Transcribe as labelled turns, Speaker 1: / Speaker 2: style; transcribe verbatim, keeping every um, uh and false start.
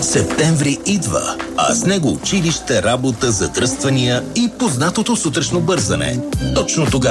Speaker 1: Септември идва, а с него училище, работа, задръствания и познатото сутрешно бързане. Точно тогава